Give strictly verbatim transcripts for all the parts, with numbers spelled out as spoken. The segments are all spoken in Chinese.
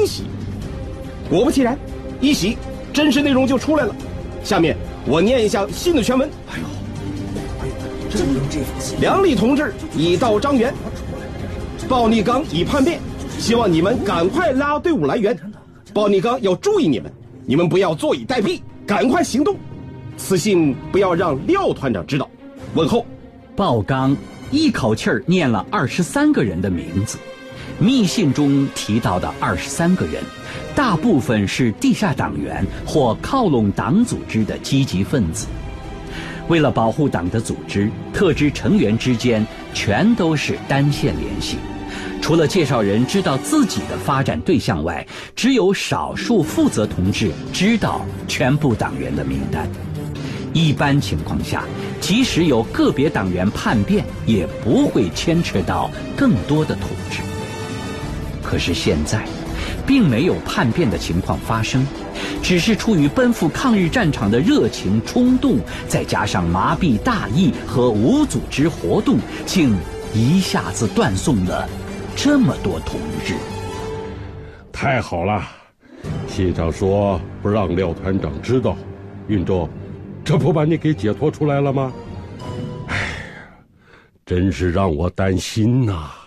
一席。果不其然，一席真实内容就出来了。下面我念一下信的全文。哎呦，哎呦，这这封信。梁立同志已到张园，鲍立刚已叛变，希望你们赶快拉队伍来援。鲍立刚要注意你们，你们不要坐以待毙，赶快行动。此信不要让廖团长知道。问候。 鲍刚一口气儿念了二十三个人的名字。密信中提到的二十三个人，大部分是地下党员或靠拢党组织的积极分子。为了保护党的组织，特支成员之间全都是单线联系。除了介绍人知道自己的发展对象外，只有少数负责同志知道全部党员的名单。一般情况下，即使有个别党员叛变，也不会牵扯到更多的同志。可是现在，并没有叛变的情况发生，只是出于奔赴抗日战场的热情冲动，再加上麻痹大意和无组织活动，竟一下子断送了这么多同志。 太好了，信上说不让廖团长知道，运周，这不把你给解脱出来了吗？哎呀，真是让我担心呐、啊。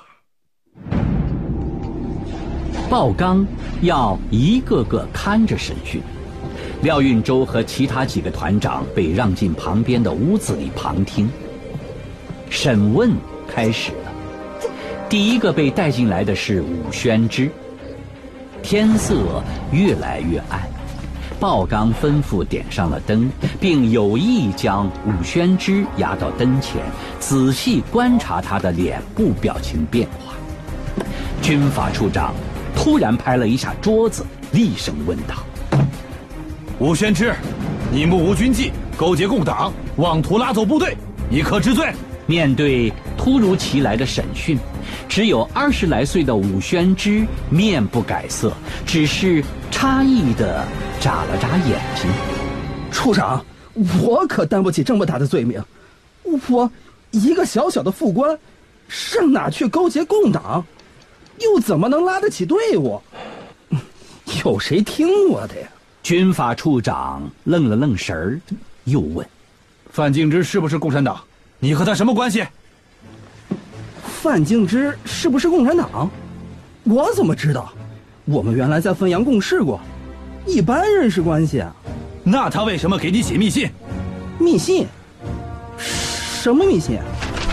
鲍刚要一个个看着审讯，廖运周和其他几个团长被让进旁边的屋子里旁听。审问开始了，第一个被带进来的是武宣之。天色越来越暗，鲍刚吩咐点上了灯，并有意将武宣之押到灯前，仔细观察他的脸部表情变化。军法处长突然拍了一下桌子，厉声问道：“ 武宣之，你目无军纪，勾结共党，妄图拉走部队，你可知罪？” 面对突如其来的审讯，只有二十来岁的武宣之面不改色，只是诧异地眨了眨眼睛。 处长，我可担不起这么大的罪名，我一个小小的副官，上哪去勾结共党？又怎么能拉得起队伍？有谁听我的呀？ 军法处长愣了愣神儿，又问：“ 范敬之是不是共产党？你和他什么关系？” 范敬之是不是共产党？我怎么知道？我们原来在汾阳共事过，一般认识关系啊。 那他为什么给你写密信？ 密信？什么密信啊？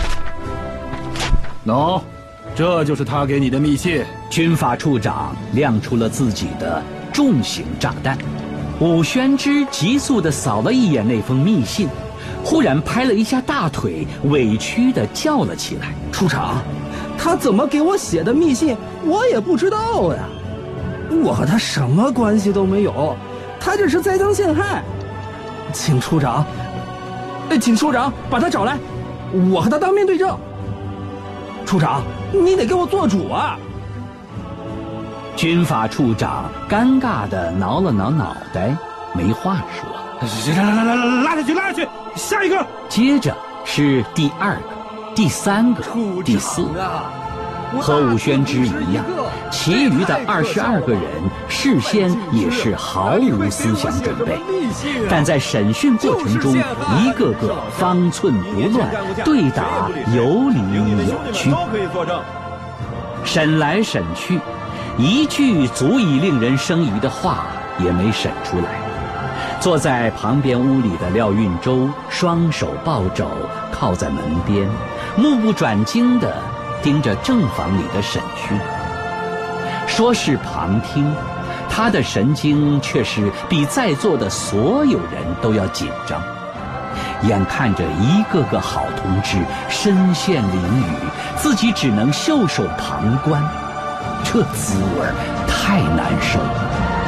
喏、no, 这就是他给你的密信。 军法处长亮出了自己的重型炸弹。武宣之急速地扫了一眼那封密信，忽然拍了一下大腿，委屈地叫了起来：“ 处长，他怎么给我写的密信我也不知道呀！我和他什么关系都没有，他这是栽赃陷害。请处长，请处长把他找来，我和他当面对证。处长，你得给我做主啊！” 军法处长尴尬地挠了挠脑袋，没话说。 来来来来，拉下去，拉下去，下一个。 接着是第二个、第三个、第四个。和武宣之一样，其余的二十二个人事先也是毫无思想准备，但在审讯过程中，一个个方寸不乱，对答有理有据。审来审去，一句足以令人生疑的话也没审出来。坐在旁边屋里的廖运周双手抱肘，靠在门边，目不转睛地盯着正房里的审讯。说是旁听，他的神经却是比在座的所有人都要紧张。眼看着一个个好同志身陷囹圄，自己只能袖手旁观，这滋味太难受了。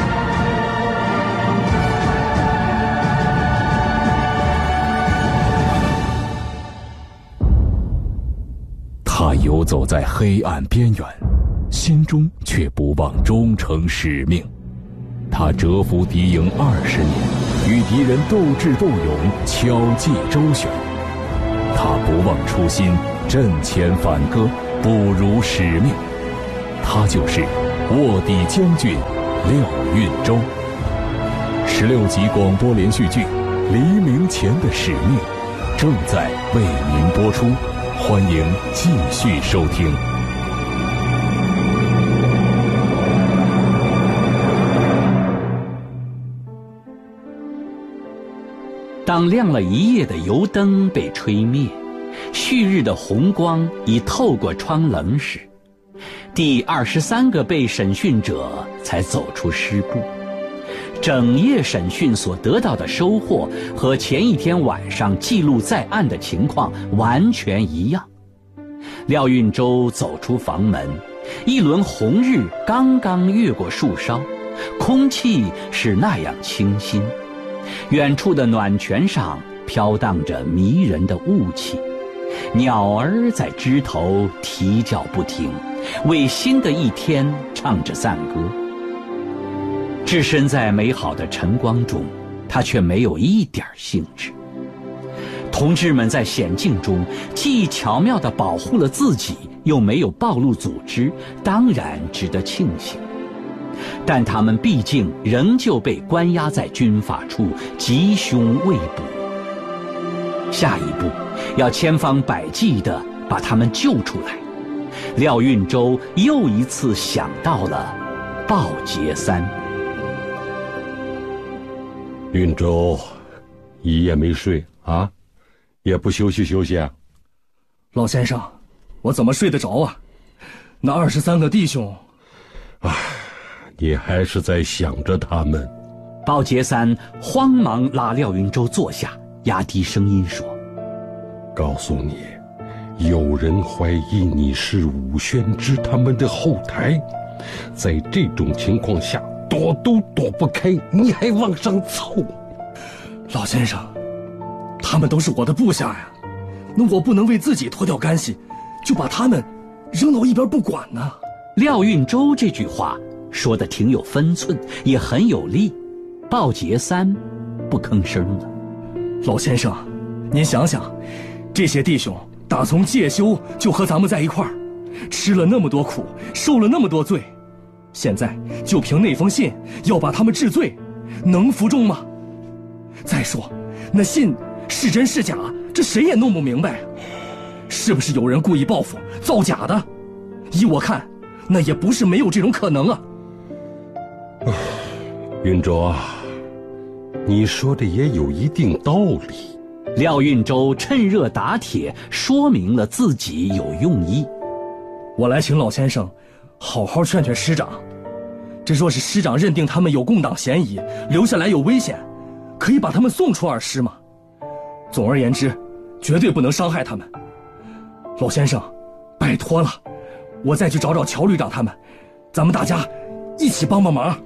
他游走在黑暗边缘，心中却不忘忠诚使命。他蛰伏敌营二十年，与敌人斗智斗勇，巧计周旋。他不忘初心，阵前反戈，不辱使命。他就是卧底将军廖运周。十六集广播连续剧《黎明前的使命》正在为您播出，欢迎继续收听。 当亮了一夜的油灯被吹灭，旭日的红光已透过窗棱时，第二十三个被审讯者才走出尸部。整夜审讯所得到的收获和前一天晚上记录在案的情况完全一样。廖运周走出房门，一轮红日刚刚越过树梢，空气是那样清新。远处的暖泉上飘荡着迷人的雾气，鸟儿在枝头啼叫不停，为新的一天唱着赞歌。置身在美好的晨光中，他却没有一点兴致。同志们在险境中既巧妙地保护了自己，又没有暴露组织，当然值得庆幸。但他们毕竟仍旧被关押在军法处，吉凶未卜。下一步要千方百计地把他们救出来。廖运周又一次想到了鲍杰三。 运周，一夜没睡啊，也不休息休息啊？ 老先生，我怎么睡得着啊？那二十三个弟兄， 唉，你还是在想着他们。 鲍杰三慌忙拉廖运周坐下，压低声音说： 告诉你，有人怀疑你是武宣之他们的后台，在这种情况下躲都躲不开，你还往上凑。 老先生，他们都是我的部下呀，那我不能为自己脱掉干系，就把他们扔到一边不管呢。 廖运周这句话说得挺有分寸，也很有力。鲍杰三不吭声了。 老先生，您想想，这些弟兄打从戒修就和咱们在一块儿，吃了那么多苦，受了那么多罪，现在就凭那封信要把他们治罪，能服众吗？再说那信是真是假，这谁也弄不明白，是不是有人故意报复造假的？依我看，那也不是没有这种可能啊。 运周啊，你说的也有一定道理。 廖运周趁热打铁，说明了自己有用意。 我来请老先生好好劝劝师长，这若是师长认定他们有共党嫌疑，留下来有危险，可以把他们送出二师吗？总而言之，绝对不能伤害他们。老先生，拜托了，我再去找找乔旅长他们，咱们大家一起帮帮忙。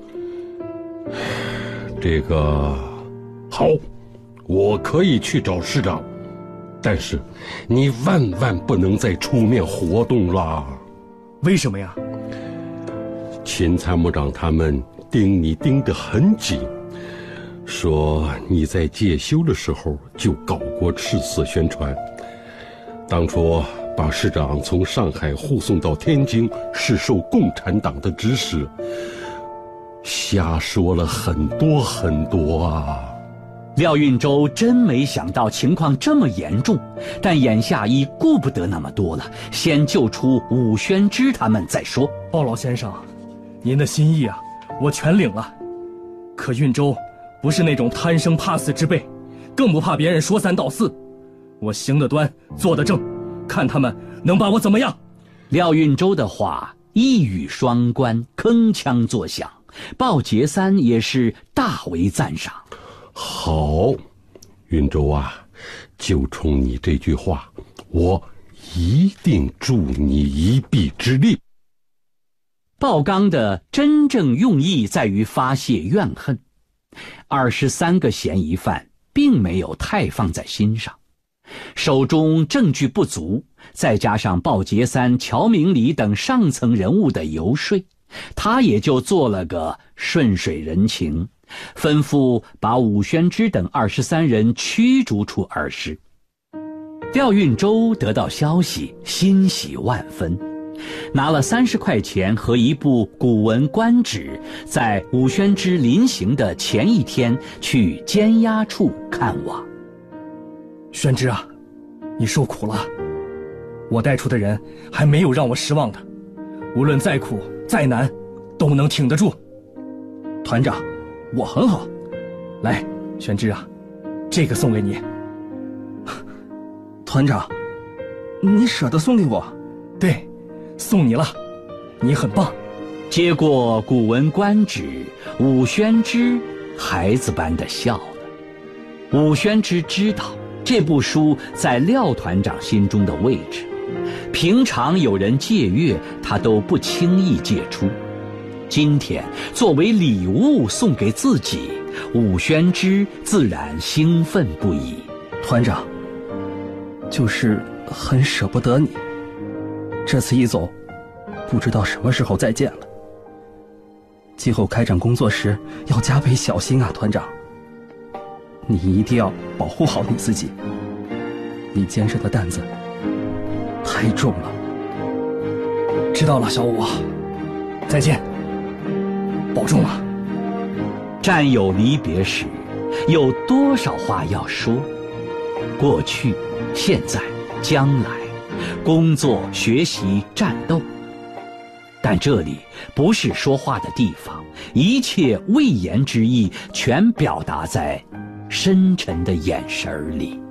这个好，我可以去找师长，但是你万万不能再出面活动啦。 为什么呀？ 秦参谋长他们盯你盯得很紧，说你在戒修的时候就搞过赤色宣传，当初把师长从上海护送到天津是受共产党的指使，瞎说了很多很多啊。 廖运周真没想到情况这么严重，但眼下已顾不得那么多了，先救出武宣之他们再说。 鲍老先生，您的心意啊，我全领了。可运周不是那种贪生怕死之辈，更不怕别人说三道四。我行得端，坐得正，看他们能把我怎么样。 廖运周的话一语双关，铿锵作响，鲍杰三也是大为赞赏。 好，运周啊，就冲你这句话，我一定助你一臂之力。 鲍刚的真正用意在于发泄怨恨，二十三个嫌疑犯并没有太放在心上，手中证据不足，再加上鲍杰三、乔明礼等上层人物的游说，他也就做了个顺水人情，吩咐把武宣之等二十三人驱逐出二师。廖运周得到消息，欣喜万分， 拿了三十块钱和一部《古文观止》，在武宣之临行的前一天去监押处看望。 宣之啊，你受苦了，我带出的人还没有让我失望的，无论再苦再难，都能挺得住。团长，我很好，来，宣之啊，这个送给你。团长，你舍得送给我？对，送你了，你很棒。 接过《古文观止》，武宣之孩子般的笑了。武宣之知道这部书在廖团长心中的位置，平常有人借阅，他都不轻易借出。今天作为礼物送给自己，武宣之自然兴奋不已。 团长，就是很舍不得你，这次一走，不知道什么时候再见了。今后开展工作时要加倍小心啊，团长。你一定要保护好你自己，你肩上的担子太重了。知道了，小武，再见，保重啊。 战友离别时，有多少话要说？过去、现在、将来，工作、学习、战斗。但这里不是说话的地方，一切未言之意全表达在深沉的眼神里。